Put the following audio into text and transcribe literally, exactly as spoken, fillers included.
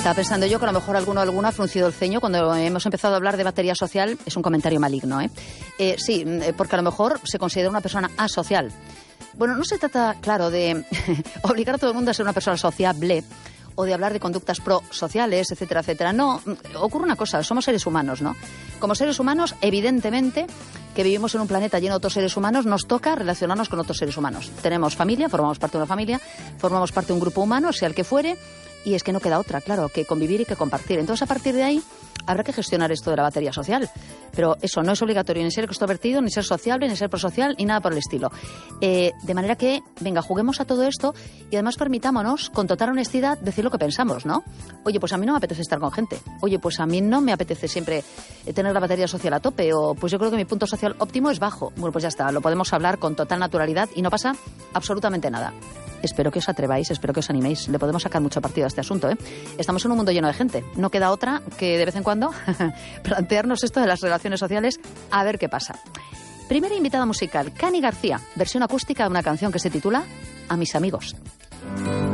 Estaba pensando yo que a lo mejor alguno o alguna ha fruncido el ceño cuando hemos empezado a hablar de batería social. Es un comentario maligno, ¿eh? eh sí, porque a lo mejor se considera una persona asocial. Bueno, no se trata, claro, de obligar a todo el mundo a ser una persona sociable o de hablar de conductas prosociales, etcétera, etcétera. No, ocurre una cosa, somos seres humanos, ¿no? Como seres humanos, evidentemente, que vivimos en un planeta lleno de otros seres humanos, nos toca relacionarnos con otros seres humanos. Tenemos familia, formamos parte de una familia, formamos parte de un grupo humano, sea el que fuere, y es que no queda otra, claro, que convivir y que compartir. Entonces, a partir de ahí, habrá que gestionar esto de la batería social. Pero eso no es obligatorio ni ser extrovertido, ni ser sociable, ni ser prosocial, ni nada por el estilo. Eh, de manera que, venga, juguemos a todo esto y además permitámonos, con total honestidad, decir lo que pensamos, ¿no? Oye, pues a mí no me apetece estar con gente. Oye, pues a mí no me apetece siempre tener la batería social a tope. O pues yo creo que mi punto social óptimo es bajo. Bueno, pues ya está, lo podemos hablar con total naturalidad y no pasa absolutamente nada. Espero que os atreváis, espero que os animéis. Le podemos sacar mucho partido a este asunto, ¿eh? Estamos en un mundo lleno de gente. No queda otra que de vez en cuando plantearnos esto de las relaciones sociales a ver qué pasa. Primera invitada musical, Cani García, versión acústica de una canción que se titula A mis amigos.